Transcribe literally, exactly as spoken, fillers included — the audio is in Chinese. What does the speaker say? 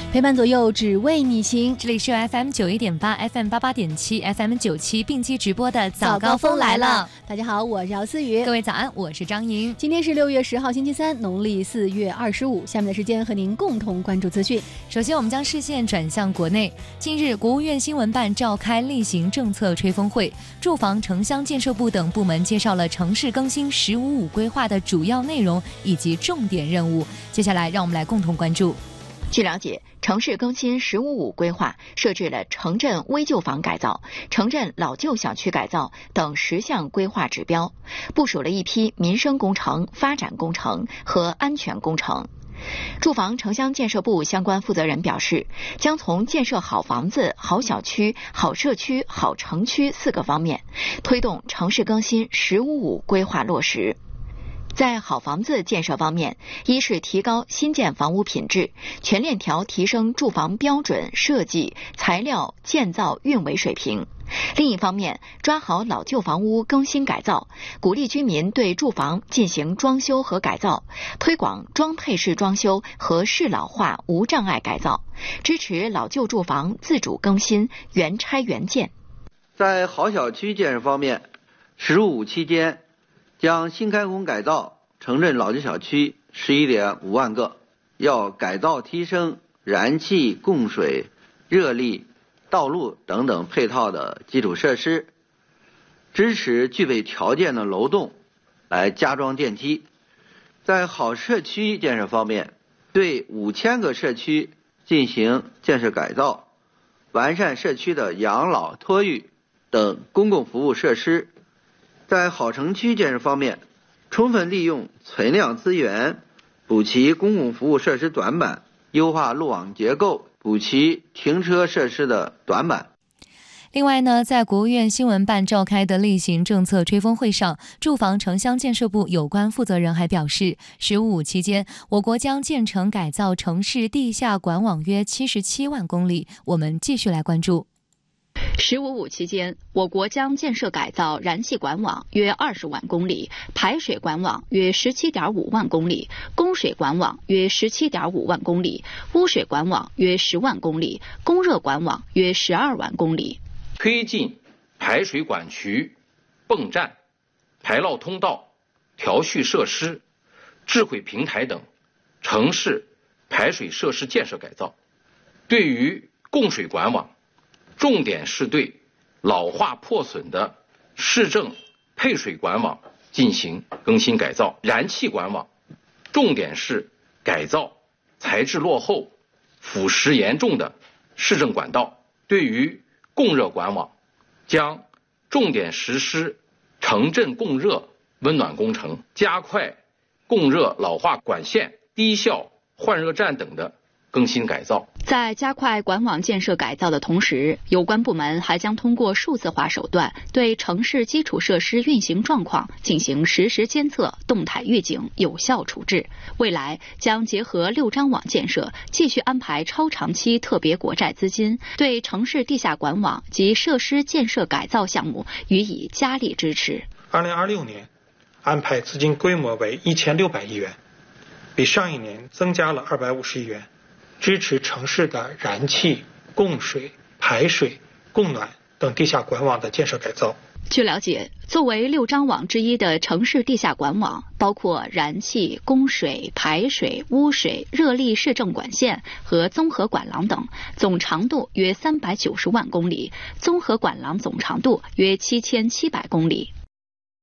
陪伴左右，只为你行。 这里是 F M 九一点八 ，F M 八八点七 ，F M 九七并机直播的早高峰来了。 大家好，我是姚思雨。 各位早安，我是张莹。 今天是六月十号，星期三，农历四月二十五。下面的时间和您共同关注资讯。 首先，我们将视线转向国内。近日，国务院新闻办召开例行政策吹风会，住房城乡建设部等部门介绍了城市更新“十五五”规划的主要内容以及重点任务。接下来，让我们来共同关注。 据了解，城市更新“十五五”规划设置了城镇危旧房改造、城镇老旧小区改造等十项规划指标，部署了一批民生工程、发展工程和安全工程。住房城乡建设部相关负责人表示，将从建设好房子、好小区、好社区、好城区四个方面，推动城市更新“十五五”规划落实。在好房子建设方面，一是提高新建房屋品质，全链条提升住房标准、设计、材料、建造、运维水平；另一方面，抓好老旧房屋更新改造，鼓励居民对住房进行装修和改造，推广装配式装修和适老化无障碍改造，支持老旧住房自主更新、原拆原建。 在好小区建设方面，十五五期间将新开工改造城镇老旧小区 十一点五万个，要改造提升燃气、供水、热力、道路等等配套的基础设施，支持具备条件的楼栋来加装电梯。在好社区建设方面，对五千个社区进行建设改造，完善社区的养老、托育等公共服务设施。在好城区建设方面，充分利用存量资源，补齐公共服务设施短板，优化路网结构，补齐停车设施的短板。 另外呢，在国务院新闻办召开的例行政策吹风会上，住房城乡建设部有关负责人还表示，“十五五”期间，我国将建成改造城市地下管网约七十七万公里。我们继续来关注。 十五五期间，我国将建设改造燃气管网约二十万公里，排水管网约十七点五万公里，供水管网约十七点五万公里，污水管网约十万公里，供热管网约十二万公里。 推进排水管渠、泵站、排涝通道、调蓄设施、智慧平台等城市排水设施建设改造。对于供水管网，重点是对老化破损的市政配水管网进行更新改造；燃气管网重点是改造材质落后、腐蚀严重的市政管道；对于供热管网，将重点实施城镇供热温暖工程，加快供热老化管线、低效换热站等的更新改造。 在加快管网建设改造的同时，有关部门还将通过数字化手段对城市基础设施运行状况进行实时监测、动态预警、有效处置。未来将结合六张网建设，继续安排超长期特别国债资金，对城市地下管网及设施建设改造项目予以加力支持。 二零二六年安排资金规模为一千六百亿元，比上一年增加了二百五十亿元。支持城市的燃气、供水、排水、供暖等地下管网的建设改造。 据了解，作为六张网之一的城市地下管网，包括燃气、供水、排水、污水、热力市政管线和综合管廊等，总长度约三百九十万公里，综合管廊总长度约七千七百公里。